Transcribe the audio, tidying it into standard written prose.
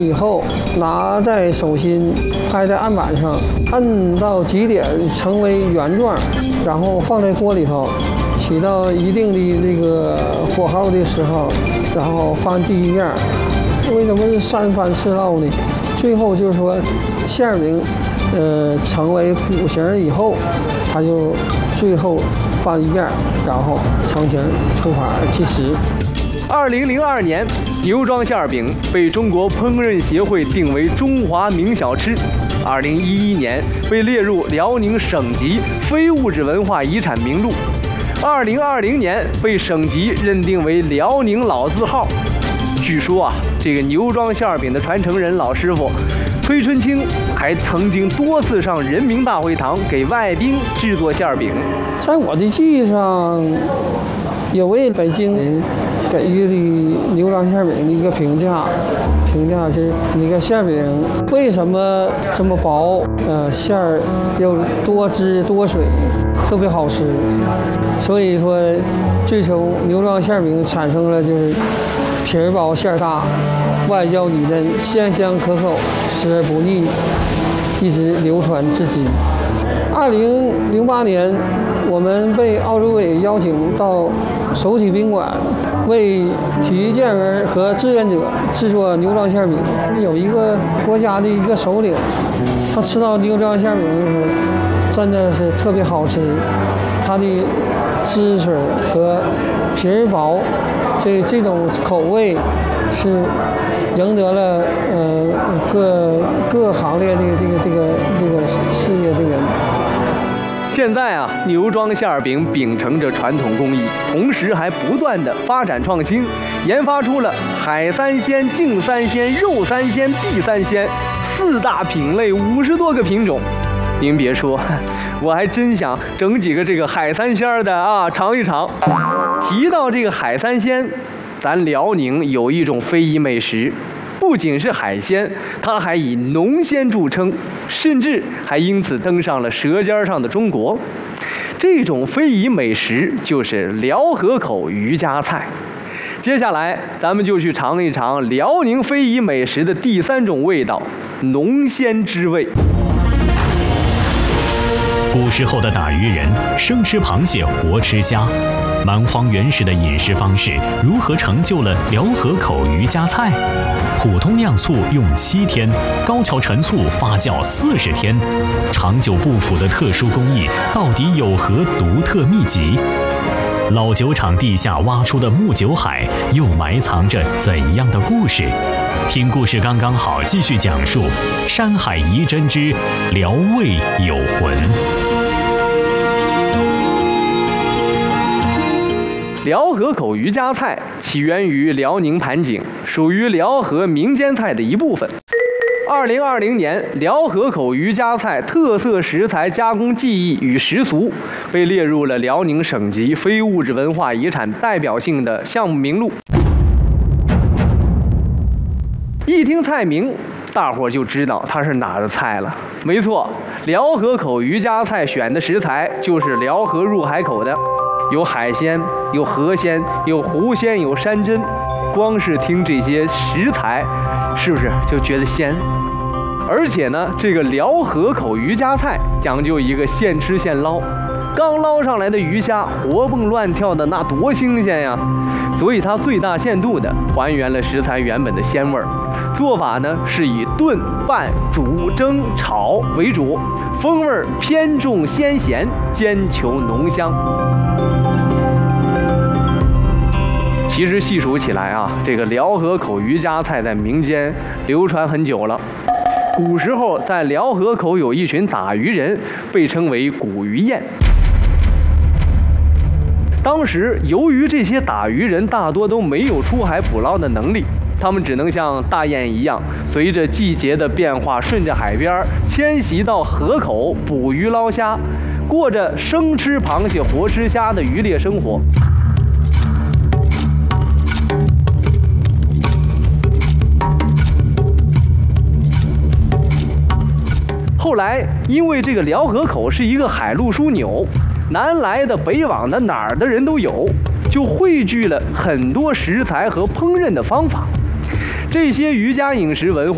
以后拿在手心，拍在案板上，按到极点成为圆状，然后放在锅里头，起到一定的这个火候的时候，然后翻第一面。为什么是3番4烙呢？最后就是说馅饼，成为弧形以后，它就最后翻一面，然后成型出盘计时。 2002年，牛庄馅饼被中国烹饪协会定为中华名小吃。2011年被列入辽宁省级非物质文化遗产名录。2020年被省级认定为辽宁老字号。据说啊，这个牛庄馅饼的传承人老师傅崔春清还曾经多次上人民大会堂给外宾制作馅饼。 在我的记忆上，有位北京人给予的牛庄馅饼的一个评价是：那个馅饼为什么这么薄？馅儿又多汁多水，特别好吃。所以说，最终牛庄馅饼产生了就是皮儿薄馅儿大，外焦里嫩，鲜香可口，食而不腻，一直流传至今。2008年，我们被奥组委邀请到首体宾馆，为体育健儿和志愿者制作牛庄馅饼。有一个国家的一个首领，他吃到牛庄馅饼的时候，真的是特别好吃，它的汁水和皮儿薄，这种口味是赢得了各行列的这个事业的人。 现在啊，牛庄馅饼秉承着传统工艺，同时还不断的发展创新，研发出了海3鲜、净3鲜、肉3鲜、地3鲜4大品类50多个品种。您别说，我还真想整几个这个海3鲜的啊尝一尝。提到这个海3鲜，咱辽宁有一种非遗美食，不仅是海鲜，它还以浓鲜著称，甚至还因此登上了《舌尖上的中国》。这种非遗美食就是辽河口渔家菜。接下来，咱们就去尝一尝辽宁非遗美食的第3种味道——浓鲜之味。 古时候的打渔人生吃螃蟹，活吃虾，蛮荒原始的饮食方式如何成就了辽河口渔家菜？普通酿醋用7天，高桥陈醋发酵40天，长久不腐的特殊工艺到底有何独特秘籍？老酒厂地下挖出的木酒海又埋藏着怎样的故事？听故事刚刚好，继续讲述《山海遗珍之辽味有魂》。 辽河口渔家菜起源于辽宁盘锦，属于辽河民间菜的一部分。2020年，辽河口渔家菜特色食材加工技艺与习俗被列入了辽宁省级非物质文化遗产代表性的项目名录。一听菜名，大伙就知道它是哪的菜了。没错，辽河口渔家菜选的食材就是辽河入海口的。有海鲜，有河鲜，有湖鲜，有山珍。光是听这些食材，是不是就觉得鲜？而且呢，这个辽河口渔家菜讲究一个现吃现捞，刚捞上来的鱼虾活蹦乱跳的，那多新鲜呀！所以它最大限度地还原了食材原本的鲜味儿。做法呢是以炖、拌、煮、蒸、炒为主，风味偏重鲜咸，兼求浓香。其实细数起来啊，这个辽河口渔家菜在民间流传很久了。古时候在辽河口有一群打渔人，被称为古渔宴。当时由于这些打渔人大多都没有出海捕捞的能力，他们只能像大雁一样，随着季节的变化，顺着海边迁徙到河口捕鱼捞虾，过着生吃螃蟹活吃虾的渔猎生活。后来因为这个辽河口是一个海陆枢纽，南来的北往的哪儿的人都有，就汇聚了很多食材和烹饪的方法。这些渔家饮食文化